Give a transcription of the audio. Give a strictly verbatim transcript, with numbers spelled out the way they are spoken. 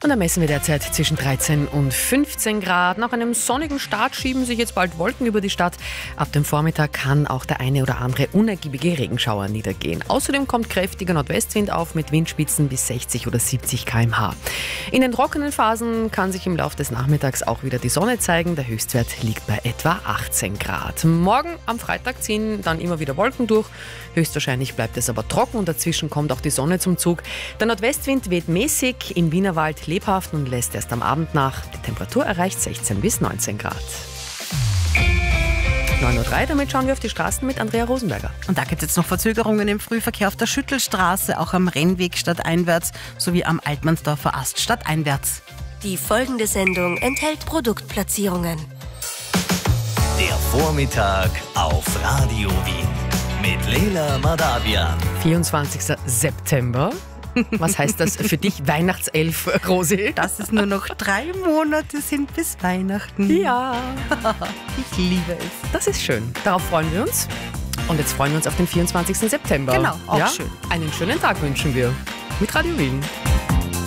Und da messen wir derzeit zwischen dreizehn und fünfzehn Grad. Nach einem sonnigen Start schieben sich jetzt bald Wolken über die Stadt. Ab dem Vormittag kann auch der eine oder andere unergiebige Regenschauer niedergehen. Außerdem kommt kräftiger Nordwestwind auf mit Windspitzen bis sechzig oder siebzig Kilometer pro Stunde. In den trockenen Phasen kann sich im Laufe des Nachmittags auch wieder die Sonne zeigen. Der Höchstwert liegt bei etwa achtzehn Grad. Morgen am Freitag ziehen dann immer wieder Wolken durch. Höchstwahrscheinlich bleibt es aber trocken und dazwischen kommt auch die Sonne zum Zug. Der Nordwestwind weht mäßig, im Wienerwald lebhaft und lässt erst am Abend nach. Die Temperatur erreicht sechzehn bis neunzehn Grad. neun Uhr drei, damit schauen wir auf die Straßen mit Andrea Rosenberger. Und da gibt es jetzt noch Verzögerungen im Frühverkehr auf der Schüttelstraße, auch am Rennweg stadteinwärts sowie am Altmannsdorfer Ast stadteinwärts. Die folgende Sendung enthält Produktplatzierungen. Der Vormittag auf Radio Wien mit Leila Madavian. vierundzwanzigster September. Was heißt das für dich, Weihnachtself, Rosi? Dass es nur noch drei Monate sind bis Weihnachten. Ja. Ich liebe es. Das ist schön. Darauf freuen wir uns. Und jetzt freuen wir uns auf den vierundzwanzigsten September. Genau, auch ja? schön. Einen schönen Tag wünschen wir mit Radio Wien.